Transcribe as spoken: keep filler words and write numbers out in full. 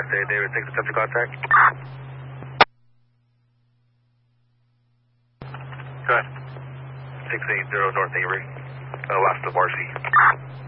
West A, David, six, attempt to contact. Go ahead. six eight zero North Avery, uh, last of R C.